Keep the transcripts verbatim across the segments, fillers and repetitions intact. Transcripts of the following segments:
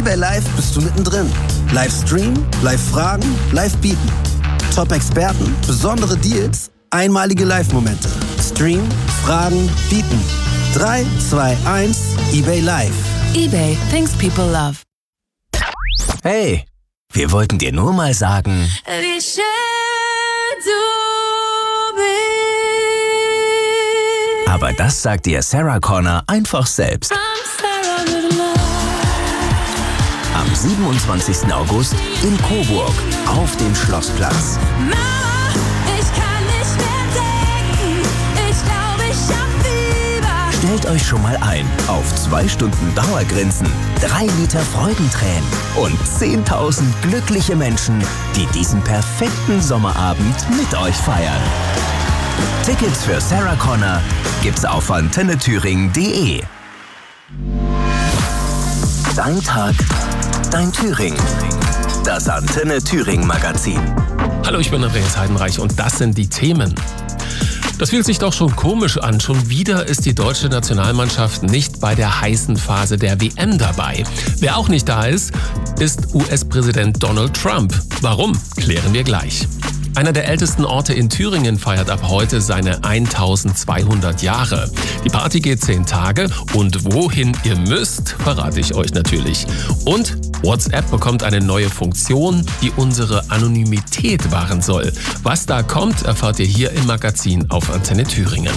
eBay Live bist du mittendrin. Livestream, Live-Fragen, Live-Bieten. Top-Experten, besondere Deals, einmalige Live-Momente. Stream, Fragen, Bieten. drei, zwei, eins, eBay Live. eBay, things people love. Hey, wir wollten dir nur mal sagen, wie schön du bist. Aber das sagt dir Sarah Connor einfach selbst. Am siebenundzwanzigsten August in Coburg auf dem Schlossplatz. Mama, ich kann nicht mehr denken. Ich glaube, ich hab Fieber. Stellt euch schon mal ein auf zwei Stunden Dauergrinsen, drei Liter Freudentränen und zehntausend glückliche Menschen, die diesen perfekten Sommerabend mit euch feiern. Tickets für Sarah Connor gibt's auf antenne thüringen punkt de. Dein Tag, dein Thüringen. Das Antenne Thüringen Magazin. Hallo, ich bin Andreas Heidenreich und das sind die Themen. Das fühlt sich doch schon komisch an. Schon wieder ist die deutsche Nationalmannschaft nicht bei der heißen Phase der W M dabei. Wer auch nicht da ist, ist U S-Präsident Donald Trump. Warum? Klären wir gleich. Einer der ältesten Orte in Thüringen feiert ab heute seine eintausendzweihundert Jahre. Die Party geht zehn Tage und wohin ihr müsst, verrate ich euch natürlich. Und WhatsApp bekommt eine neue Funktion, die unsere Anonymität wahren soll. Was da kommt, erfahrt ihr hier im Magazin auf Antenne Thüringen.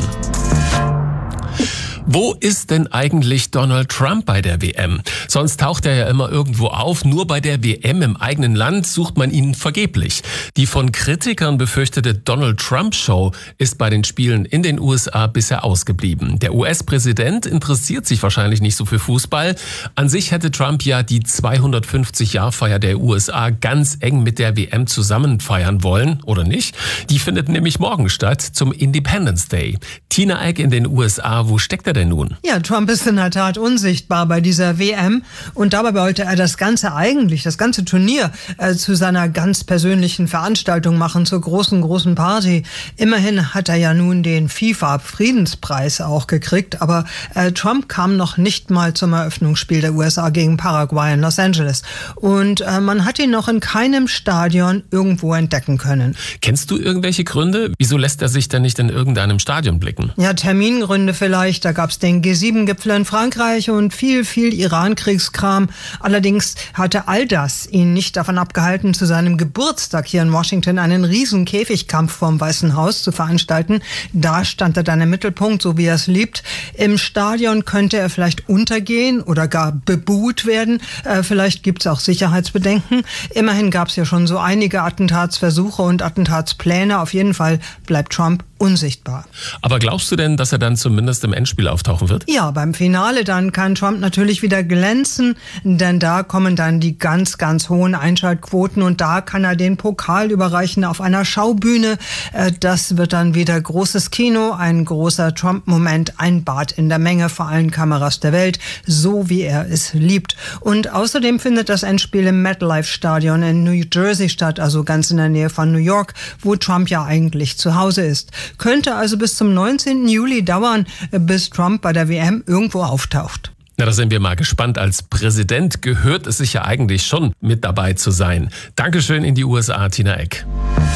Wo ist denn eigentlich Donald Trump bei der W M? Sonst taucht er ja immer irgendwo auf. Nur bei der W M im eigenen Land sucht man ihn vergeblich. Die von Kritikern befürchtete Donald Trump-Show ist bei den Spielen in den U S A bisher ausgeblieben. Der U S-Präsident interessiert sich wahrscheinlich nicht so für Fußball. An sich hätte Trump ja die zweihundertfünfzig-Jahr-Feier der U S A ganz eng mit der W M zusammen feiern wollen, oder nicht? Die findet nämlich morgen statt, zum Independence Day. Tina Eck in den U S A, wo steckt er denn nun? Ja, Trump ist in der Tat unsichtbar bei dieser W M und dabei wollte er das Ganze eigentlich, das ganze Turnier äh, zu seiner ganz persönlichen Veranstaltung machen, zur großen, großen Party. Immerhin hat er ja nun den FIFA-Friedenspreis auch gekriegt, aber äh, Trump kam noch nicht mal zum Eröffnungsspiel der U S A gegen Paraguay in Los Angeles und äh, man hat ihn noch in keinem Stadion irgendwo entdecken können. Kennst du irgendwelche Gründe? Wieso lässt er sich denn nicht in irgendeinem Stadion blicken? Ja, Termingründe vielleicht, da gab es den G sieben Gipfel in Frankreich und viel, viel Iran-Kriegskram. Allerdings hatte all das ihn nicht davon abgehalten, zu seinem Geburtstag hier in Washington einen riesen Käfigkampf vorm Weißen Haus zu veranstalten. Da stand er dann im Mittelpunkt, so wie er es liebt. Im Stadion könnte er vielleicht untergehen oder gar bebuht werden. Äh, vielleicht gibt es auch Sicherheitsbedenken. Immerhin gab es ja schon so einige Attentatsversuche und Attentatspläne. Auf jeden Fall bleibt Trump unsichtbar. Aber glaubst du denn, dass er dann zumindest im Endspiel auftauchen wird? Ja, beim Finale dann kann Trump natürlich wieder glänzen, denn da kommen dann die ganz, ganz hohen Einschaltquoten und da kann er den Pokal überreichen auf einer Schaubühne. Das wird dann wieder großes Kino, ein großer Trump-Moment, ein Bad in der Menge vor allen Kameras der Welt, so wie er es liebt. Und außerdem findet das Endspiel im MetLife-Stadion in New Jersey statt, also ganz in der Nähe von New York, wo Trump ja eigentlich zu Hause ist. Könnte also bis zum neunzehnten Juli dauern, bis Trump bei der W M irgendwo auftaucht. Na, da sind wir mal gespannt. Als Präsident gehört es sich ja eigentlich schon, mit dabei zu sein. Dankeschön in die U S A, Tina Eck.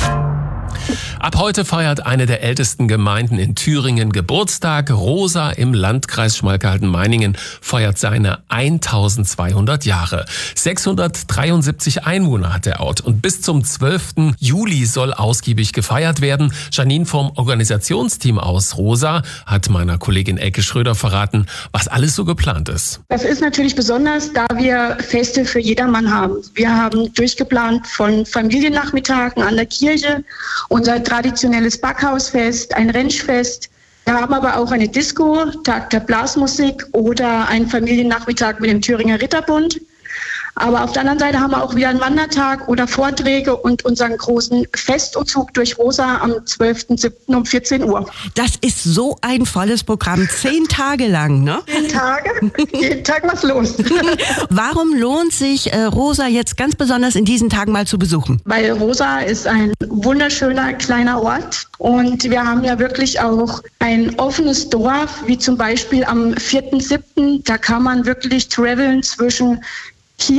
Ab heute feiert eine der ältesten Gemeinden in Thüringen Geburtstag. Rosa im Landkreis Schmalkalden-Meiningen feiert seine eintausendzweihundert Jahre. sechshundertdreiundsiebzig Einwohner hat der Ort und bis zum zwölften Juli soll ausgiebig gefeiert werden. Janine vom Organisationsteam aus Rosa hat meiner Kollegin Elke Schröder verraten, was alles so geplant ist. Das ist natürlich besonders, da wir Feste für jedermann haben. Wir haben durchgeplant von Familiennachmittagen an der Kirche, unser traditionelles Backhausfest, ein Rentschfest. Wir haben aber auch eine Disco, Tag der Blasmusik oder einen Familiennachmittag mit dem Thüringer Ritterbund. Aber auf der anderen Seite haben wir auch wieder einen Wandertag oder Vorträge und unseren großen Festumzug durch Rosa am zwölften siebten um vierzehn Uhr. Das ist so ein volles Programm, zehn Tage lang, ne? Zehn Tage, jeden Tag was los. Warum lohnt sich äh, Rosa jetzt ganz besonders in diesen Tagen mal zu besuchen? Weil Rosa ist ein wunderschöner kleiner Ort und wir haben ja wirklich auch ein offenes Dorf, wie zum Beispiel am vierten siebten Da kann man wirklich traveln zwischen